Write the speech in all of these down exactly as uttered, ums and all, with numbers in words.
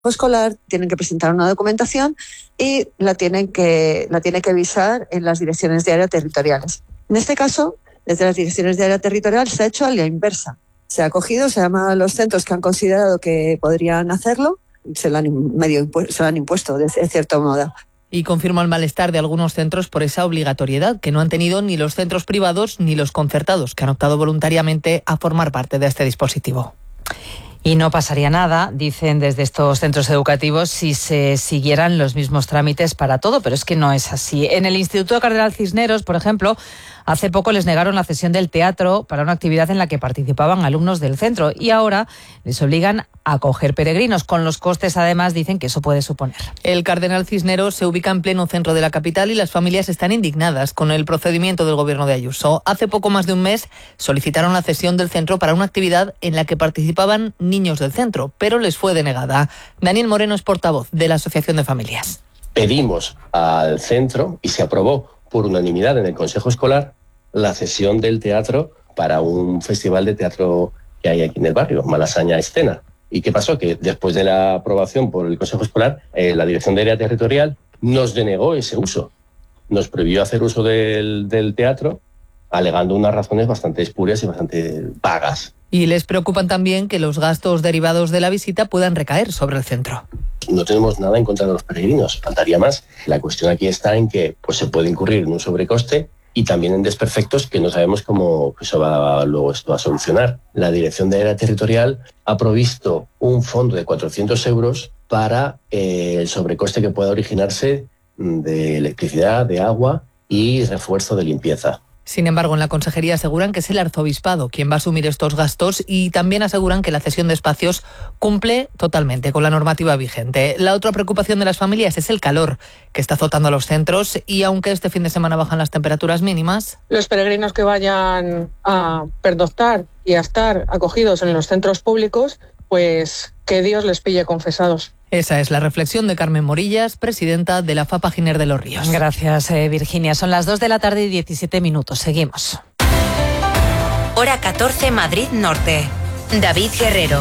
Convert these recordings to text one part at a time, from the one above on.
escolar, tienen que presentar una documentación y la tienen que, la tiene que visar en las direcciones de área territoriales. En este caso, desde las direcciones de área territorial se ha hecho a la inversa. Se ha cogido, se llama a los centros que han considerado que podrían hacerlo, se lo han, medio impu- se lo han impuesto de cierto modo. Y confirma el malestar de algunos centros por esa obligatoriedad que no han tenido ni los centros privados ni los concertados, que han optado voluntariamente a formar parte de este dispositivo. Y no pasaría nada, dicen desde estos centros educativos, si se siguieran los mismos trámites para todo, pero es que no es así. En el Instituto Cardenal Cisneros, por ejemplo, hace poco les negaron la cesión del teatro para una actividad en la que participaban alumnos del centro y ahora les obligan a acoger peregrinos, con los costes, además, dicen que eso puede suponer. El Cardenal Cisneros se ubica en pleno centro de la capital y las familias están indignadas con el procedimiento del gobierno de Ayuso. Hace poco más de un mes solicitaron la cesión del centro para una actividad en la que participaban niños del centro, pero les fue denegada. Daniel Moreno es portavoz de la Asociación de Familias. Pedimos al centro y se aprobó por unanimidad en el Consejo Escolar la cesión del teatro para un festival de teatro que hay aquí en el barrio, Malasaña Escena. ¿Y qué pasó? Que después de la aprobación por el Consejo Escolar, eh, la Dirección de Área Territorial nos denegó ese uso. Nos prohibió hacer uso del, del teatro, alegando unas razones bastante espurias y bastante vagas. Y les preocupan también que los gastos derivados de la visita puedan recaer sobre el centro. No tenemos nada en contra de los peregrinos, faltaría más. La cuestión aquí está en que pues, se puede incurrir en un sobrecoste y también en desperfectos que no sabemos cómo se va luego esto a solucionar. La Dirección de Área Territorial ha provisto un fondo de cuatrocientos euros para eh, el sobrecoste que pueda originarse de electricidad, de agua y refuerzo de limpieza. Sin embargo, en la consejería aseguran que es el arzobispado quien va a asumir estos gastos y también aseguran que la cesión de espacios cumple totalmente con la normativa vigente. La otra preocupación de las familias es el calor que está azotando a los centros y aunque este fin de semana bajan las temperaturas mínimas, los peregrinos que vayan a pernoctar y a estar acogidos en los centros públicos, pues que Dios les pille confesados. Esa es la reflexión de Carmen Morillas, presidenta de la FAPA Giner de los Ríos. Gracias, eh, Virginia. Son las dos de la tarde y diecisiete minutos. Seguimos. Hora catorce, Madrid Norte. David Guerrero.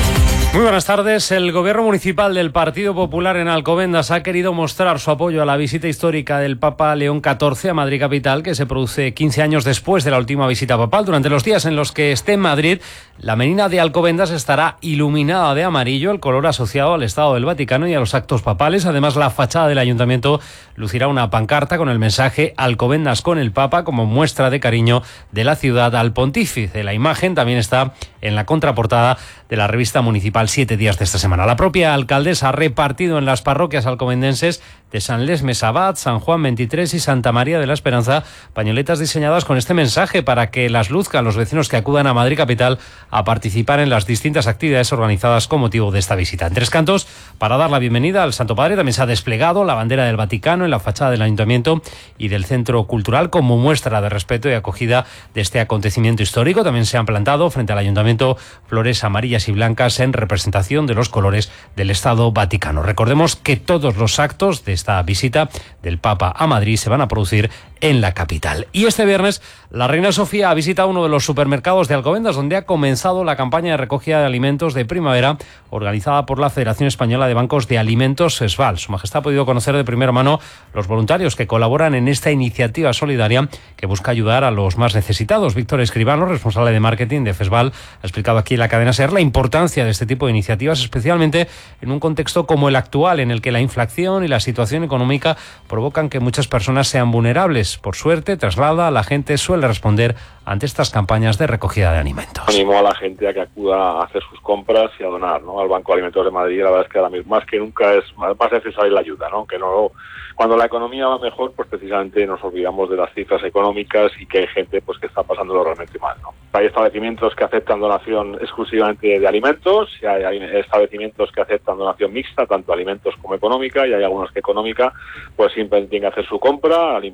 Muy buenas tardes. El Gobierno Municipal del Partido Popular en Alcobendas ha querido mostrar su apoyo a la visita histórica del Papa León catorce a Madrid capital, que se produce quince años después de la última visita papal. Durante los días en los que esté en Madrid, la Menina de Alcobendas estará iluminada de amarillo, el color asociado al Estado del Vaticano y a los actos papales. Además, la fachada del Ayuntamiento lucirá una pancarta con el mensaje Alcobendas con el Papa, como muestra de cariño de la ciudad al pontífice. La imagen también está en la contraportada de la revista municipal Siete Días de esta semana. La propia alcaldesa ha repartido en las parroquias alcobendenses de San Lesmes Abad, San Juan veintitrés y Santa María de la Esperanza pañoletas diseñadas con este mensaje para que las luzcan los vecinos que acudan a Madrid capital a participar en las distintas actividades organizadas con motivo de esta visita. En Tres Cantos, para dar la bienvenida al Santo Padre, también se ha desplegado la bandera del Vaticano en la fachada del Ayuntamiento y del Centro Cultural como muestra de respeto y acogida de este acontecimiento histórico. También se han plantado frente al Ayuntamiento flores amarillas y blancas en representación de los colores del Estado Vaticano. Recordemos que todos los actos de esta visita del Papa a Madrid se van a producir en la capital. Y este viernes la reina Sofía ha visitado uno de los supermercados de Alcobendas, donde ha comenzado la campaña de recogida de alimentos de primavera organizada por la Federación Española de Bancos de Alimentos, FESVAL. Su Majestad ha podido conocer de primera mano los voluntarios que colaboran en esta iniciativa solidaria que busca ayudar a los más necesitados. Víctor Escribano, responsable de marketing de FESVAL, ha explicado aquí en la cadena SER la importancia de este tipo de iniciativas, especialmente en un contexto como el actual, en el que la inflación y la situación económica provocan que muchas personas sean vulnerables. Por suerte, traslada, la gente suele responder ante estas campañas de recogida de alimentos. Animo a la gente a que acuda a hacer sus compras y a donar, ¿no?, al Banco de Alimentos de Madrid. La verdad es que ahora mismo, más que nunca, es más necesaria la ayuda, ¿no? Que no, cuando la economía va mejor, pues precisamente nos olvidamos de las cifras económicas y que hay gente pues que está pasándolo realmente mal, ¿no? Hay establecimientos que aceptan donación exclusivamente de alimentos, y hay establecimientos que aceptan donación mixta, tanto alimentos como económica, y hay algunos que económica, pues simplemente tienen que hacer su compra, al donar,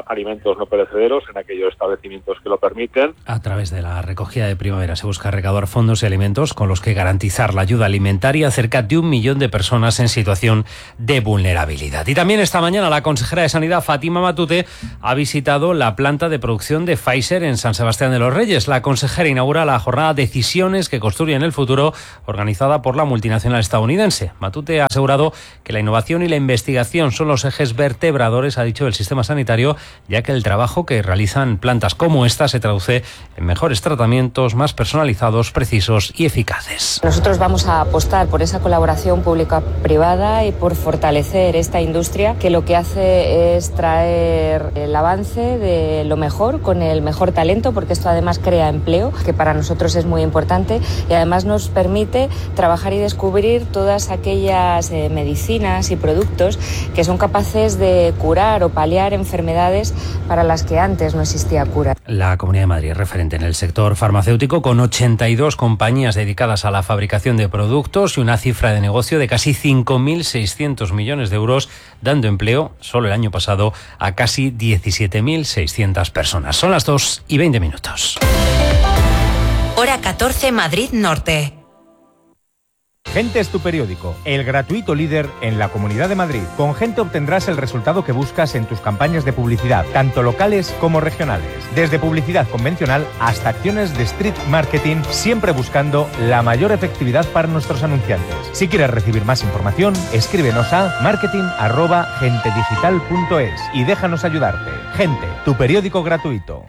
alimentos no perecederos en aquellos establecimientos que lo permiten. A través de la recogida de primavera se busca recaudar fondos y alimentos con los que garantizar la ayuda alimentaria a cerca de un millón de personas en situación de vulnerabilidad. Y también esta mañana la consejera de Sanidad, Fátima Matute, ha visitado la planta de producción de Pfizer en San Sebastián de los Reyes. La consejera inaugura la jornada Decisiones que construyen el futuro, organizada por la multinacional estadounidense. Matute ha asegurado que la innovación y la investigación son los ejes vertebradores, ha dicho, del sistema sanitario, ya que el trabajo que realizan plantas como esta se traduce en mejores tratamientos más personalizados, precisos y eficaces. Nosotros vamos a apostar por esa colaboración pública-privada y por fortalecer esta industria que lo que hace es traer el avance de lo mejor con el mejor talento, porque esto además crea empleo, que para nosotros es muy importante, y además nos permite trabajar y descubrir todas aquellas eh, medicinas y productos que son capaces de curar o paliar enfermedades para las que antes no existía cura. La Comunidad de Madrid es referente en el sector farmacéutico, con ochenta y dos compañías dedicadas a la fabricación de productos y una cifra de negocio de casi cinco mil seiscientos millones de euros, dando empleo solo el año pasado a casi diecisiete mil seiscientas personas. Son las dos y veinte minutos. Hora catorce, Madrid Norte. Gente es tu periódico, el gratuito líder en la Comunidad de Madrid. Con Gente obtendrás el resultado que buscas en tus campañas de publicidad, tanto locales como regionales. Desde publicidad convencional hasta acciones de street marketing, siempre buscando la mayor efectividad para nuestros anunciantes. Si quieres recibir más información, escríbenos a marketing arroba gente digital punto es y déjanos ayudarte. Gente, tu periódico gratuito.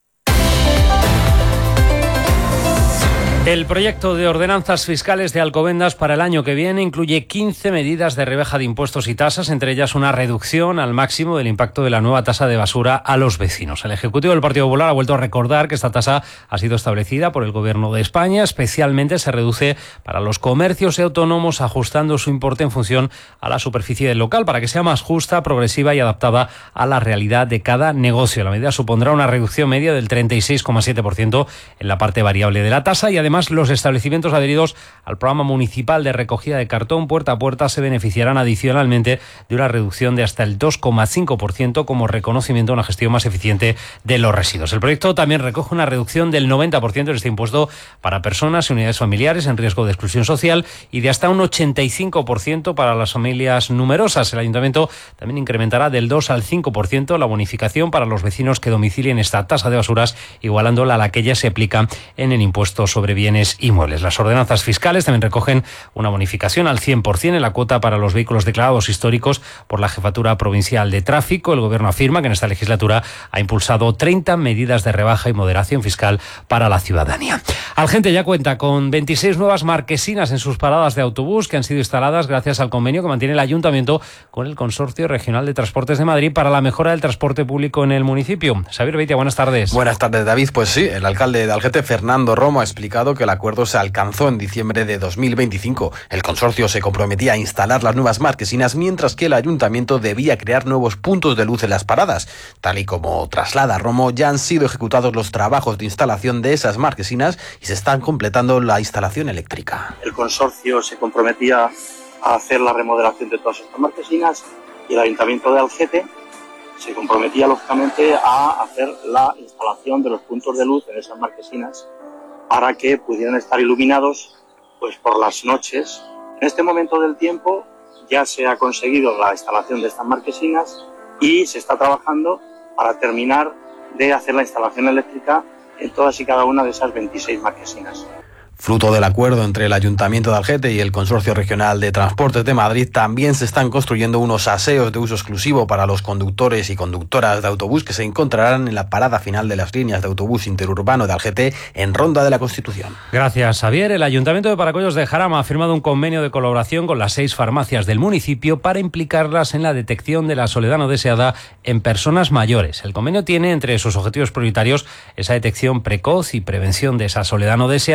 El proyecto de ordenanzas fiscales de Alcobendas para el año que viene incluye quince medidas de rebaja de impuestos y tasas, entre ellas una reducción al máximo del impacto de la nueva tasa de basura a los vecinos. El Ejecutivo del Partido Popular ha vuelto a recordar que esta tasa ha sido establecida por el Gobierno de España. Especialmente se reduce para los comercios y autónomos, ajustando su importe en función a la superficie del local para que sea más justa, progresiva y adaptada a la realidad de cada negocio. La medida supondrá una reducción media del treinta y seis coma siete por ciento en la parte variable de la tasa, y además los establecimientos adheridos al programa municipal de recogida de cartón puerta a puerta se beneficiarán adicionalmente de una reducción de hasta el dos coma cinco por ciento como reconocimiento a una gestión más eficiente de los residuos. El proyecto también recoge una reducción del noventa por ciento de este impuesto para personas y unidades familiares en riesgo de exclusión social y de hasta un ochenta y cinco por ciento para las familias numerosas. El Ayuntamiento también incrementará del dos al cinco por ciento la bonificación para los vecinos que domicilien esta tasa de basuras, igualándola a la que ya se aplica en el impuesto sobre bienes inmuebles. Las ordenanzas fiscales también recogen una bonificación al cien por ciento en la cuota para los vehículos declarados históricos por la Jefatura Provincial de Tráfico. El Gobierno afirma que en esta legislatura ha impulsado treinta medidas de rebaja y moderación fiscal para la ciudadanía. Algente ya cuenta con veintiséis nuevas marquesinas en sus paradas de autobús que han sido instaladas gracias al convenio que mantiene el Ayuntamiento con el Consorcio Regional de Transportes de Madrid para la mejora del transporte público en el municipio. Xavier Beitia, buenas tardes. Buenas tardes, David. Pues sí, el alcalde de Algete, Fernando Romo, ha explicado que el acuerdo se alcanzó en diciembre de dos mil veinticinco. El consorcio se comprometía a instalar las nuevas marquesinas, mientras que el ayuntamiento debía crear nuevos puntos de luz en las paradas. Tal y como traslada Romo, ya han sido ejecutados los trabajos de instalación de esas marquesinas y se están completando la instalación eléctrica. El consorcio se comprometía a hacer la remodelación de todas estas marquesinas y el ayuntamiento de Algete se comprometía lógicamente a hacer la instalación de los puntos de luz en esas marquesinas para que pudieran estar iluminados pues por las noches. En este momento del tiempo ya se ha conseguido la instalación de estas marquesinas y se está trabajando para terminar de hacer la instalación eléctrica en todas y cada una de esas veintiséis marquesinas. Fruto del acuerdo entre el Ayuntamiento de Algete y el Consorcio Regional de Transportes de Madrid, también se están construyendo unos aseos de uso exclusivo para los conductores y conductoras de autobús que se encontrarán en la parada final de las líneas de autobús interurbano de Algete en Ronda de la Constitución. Gracias, Xavier. El Ayuntamiento de Paracollos de Jarama ha firmado un convenio de colaboración con las seis farmacias del municipio para implicarlas en la detección de la soledad no deseada en personas mayores. El convenio tiene entre sus objetivos prioritarios esa detección precoz y prevención de esa soledad no deseada, así como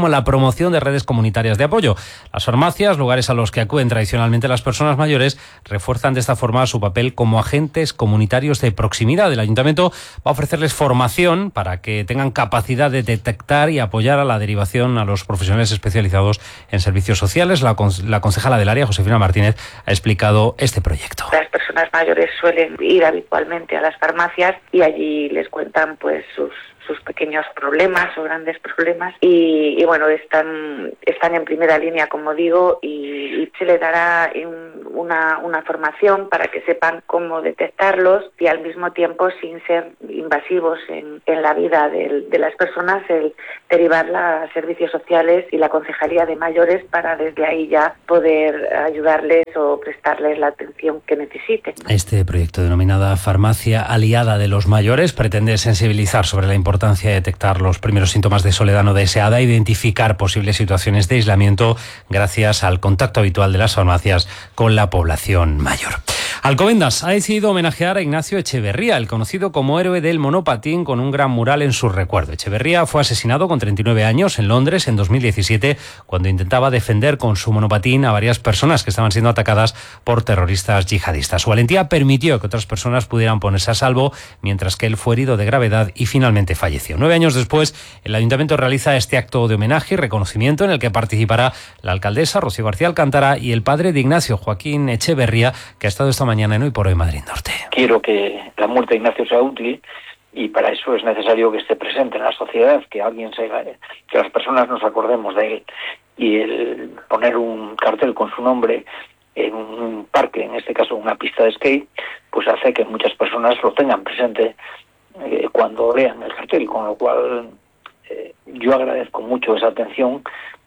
como la promoción de redes comunitarias de apoyo. Las farmacias, lugares a los que acuden tradicionalmente las personas mayores, refuerzan de esta forma su papel como agentes comunitarios de proximidad. El Ayuntamiento va a ofrecerles formación para que tengan capacidad de detectar y apoyar a la derivación a los profesionales especializados en servicios sociales. La, la concejala del área, Josefina Martínez, ha explicado este proyecto. Las personas mayores suelen ir habitualmente a las farmacias y allí les cuentan pues sus sus pequeños problemas o grandes problemas y, y bueno, están están en primera línea, como digo, y, y se les dará un, una, una formación para que sepan cómo detectarlos y al mismo tiempo, sin ser invasivos en, en la vida de, de las personas, el derivarla a servicios sociales y la Concejalía de Mayores para desde ahí ya poder ayudarles o prestarles la atención que necesiten. Este proyecto, denominada Farmacia Aliada de los Mayores, pretende sensibilizar sobre la importancia importancia de detectar los primeros síntomas de soledad no deseada, identificar posibles situaciones de aislamiento gracias al contacto habitual de las farmacias con la población mayor. Alcobendas ha decidido homenajear a Ignacio Echeverría, el conocido como héroe del monopatín, con un gran mural en su recuerdo. Echeverría fue asesinado con treinta y nueve años en Londres en dos mil diecisiete, cuando intentaba defender con su monopatín a varias personas que estaban siendo atacadas por terroristas yihadistas. Su valentía permitió que otras personas pudieran ponerse a salvo, mientras que él fue herido de gravedad y finalmente falleció. Nueve años después, el Ayuntamiento realiza este acto de homenaje y reconocimiento en el que participará la alcaldesa Rocío García Alcántara y el padre de Ignacio, Joaquín Echeverría, que ha estado esta mañana en Hoy por Hoy Madrid Norte. Quiero que la muerte de Ignacio sea útil y para eso es necesario que esté presente en la sociedad, que alguien se, que las personas nos acordemos de él, y el poner un cartel con su nombre en un parque, en este caso una pista de skate, pues hace que muchas personas lo tengan presente eh, cuando lean el cartel, con lo cual eh, yo agradezco mucho esa atención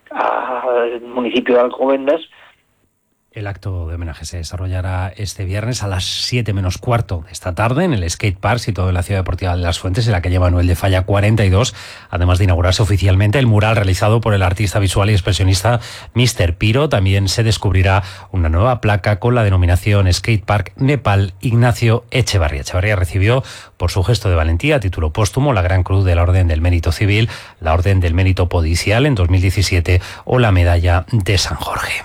al municipio de Alcobendas. El acto de homenaje se desarrollará este viernes a las siete menos cuarto de esta tarde en el Skate Park, situado en la Ciudad Deportiva de Las Fuentes, en la calle Manuel de Falla cuarenta y dos, además de inaugurarse oficialmente el mural realizado por el artista visual y expresionista míster Piro. También se descubrirá una nueva placa con la denominación Skate Park Nepal Ignacio Echeverría. Echeverría recibió, por su gesto de valentía, a título póstumo, la Gran Cruz de la Orden del Mérito Civil, la Orden del Mérito Policial en dos mil diecisiete o la Medalla de San Jorge.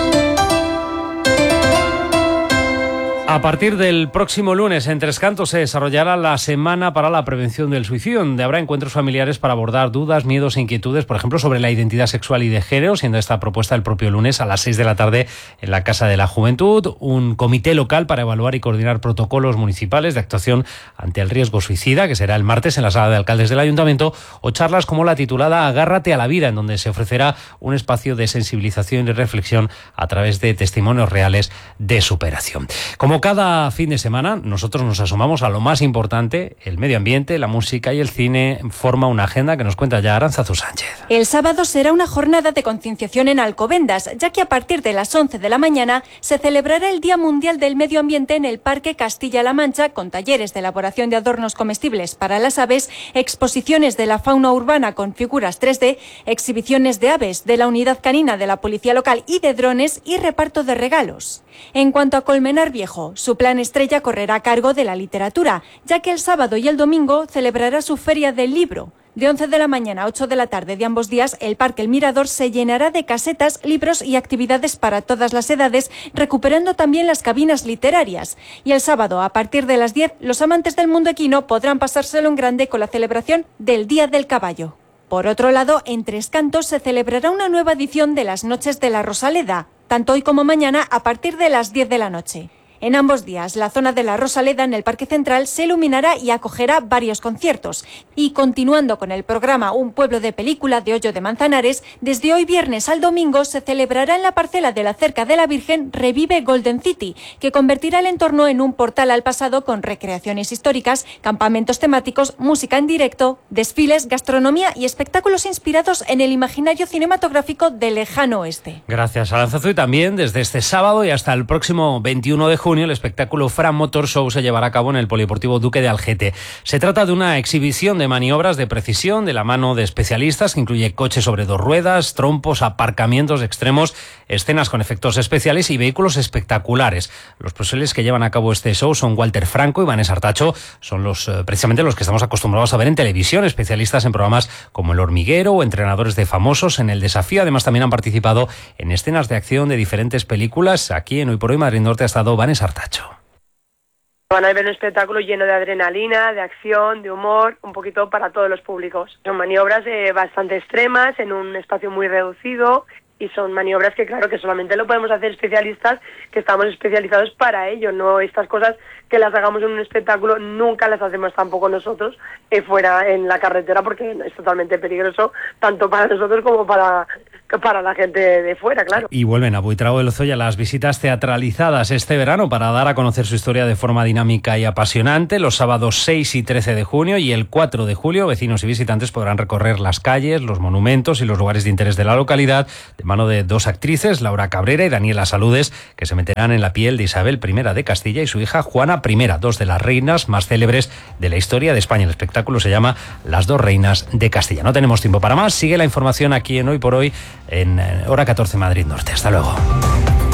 A partir del próximo lunes, en Tres Cantos, se desarrollará la Semana para la Prevención del Suicidio, donde habrá encuentros familiares para abordar dudas, miedos e inquietudes, por ejemplo, sobre la identidad sexual y de género, siendo esta propuesta el propio lunes a las seis de la tarde en la Casa de la Juventud. Un comité local para evaluar y coordinar protocolos municipales de actuación ante el riesgo suicida, que será el martes en la Sala de Alcaldes del Ayuntamiento, o charlas como la titulada Agárrate a la vida, en donde se ofrecerá un espacio de sensibilización y reflexión a través de testimonios reales de superación. Como cada fin de semana, nosotros nos asomamos a lo más importante: el medio ambiente, la música y el cine. Forma una agenda que nos cuenta ya Arantzazu Sánchez. El sábado será una jornada de concienciación en Alcobendas, ya que a partir de las once de la mañana se celebrará el Día Mundial del Medio Ambiente en el Parque Castilla-La Mancha, con talleres de elaboración de adornos comestibles para las aves, exposiciones de la fauna urbana con figuras tres D, exhibiciones de aves de la unidad canina de la policía local y de drones, y reparto de regalos. En cuanto a Colmenar Viejo, su plan estrella correrá a cargo de la literatura, ya que el sábado y el domingo celebrará su Feria del Libro. De once de la mañana a ocho de la tarde de ambos días, el Parque El Mirador se llenará de casetas, libros y actividades para todas las edades, recuperando también las cabinas literarias. Y el sábado, a partir de las diez, los amantes del mundo equino podrán pasárselo en grande con la celebración del Día del Caballo. Por otro lado, en Tres Cantos se celebrará una nueva edición de las Noches de la Rosaleda, tanto hoy como mañana a partir de las diez de la noche. En ambos días, la zona de la Rosaleda en el Parque Central se iluminará y acogerá varios conciertos. Y continuando con el programa Un pueblo de película de Hoyo de Manzanares, desde hoy viernes al domingo se celebrará en la parcela de la Cerca de la Virgen Revive Golden City, que convertirá el entorno en un portal al pasado con recreaciones históricas, campamentos temáticos, música en directo, desfiles, gastronomía y espectáculos inspirados en el imaginario cinematográfico del lejano oeste. Gracias, Arantzazu. Y también desde este sábado y hasta el próximo veintiuno de junio junio, el espectáculo Fran Motor Show se llevará a cabo en el Polideportivo Duque de Algete. Se trata de una exhibición de maniobras de precisión de la mano de especialistas que incluye coches sobre dos ruedas, trompos, aparcamientos extremos, escenas con efectos especiales y vehículos espectaculares. Los profesionales que llevan a cabo este show son Walter Franco y Vanessa Artacho. Son los eh, precisamente los que estamos acostumbrados a ver en televisión, especialistas en programas como El Hormiguero o entrenadores de famosos en El Desafío. Además, también han participado en escenas de acción de diferentes películas. Aquí en Hoy por Hoy Madrid Norte ha estado Vanessa Artacho. Van a ver un espectáculo lleno de adrenalina, de acción, de humor, un poquito para todos los públicos. Son maniobras eh, bastante extremas en un espacio muy reducido y son maniobras que claro que solamente lo podemos hacer especialistas que estamos especializados para ello, no estas cosas que las hagamos en un espectáculo, nunca las hacemos tampoco nosotros eh, fuera en la carretera porque es totalmente peligroso tanto para nosotros como para, para la gente de fuera, claro. Y vuelven a Buitrago de Lozoya las visitas teatralizadas este verano para dar a conocer su historia de forma dinámica y apasionante. Los sábados seis y trece de junio y el cuatro de julio, vecinos y visitantes podrán recorrer las calles, los monumentos y los lugares de interés de la localidad de mano de dos actrices, Laura Cabrera y Daniela Saludes, que se meterán en la piel de Isabel primera de Castilla y su hija Juana primera, dos de las reinas más célebres de la historia de España. El espectáculo se llama Las dos reinas de Castilla. No tenemos tiempo para más. Sigue la información aquí en Hoy por Hoy en Hora catorce Madrid Norte. Hasta luego.